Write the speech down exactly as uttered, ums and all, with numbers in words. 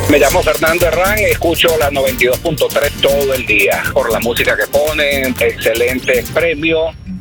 Me llamo Fernando Herrán y escucho la noventa y dos punto tres todo el día por la música que ponen, excelente premio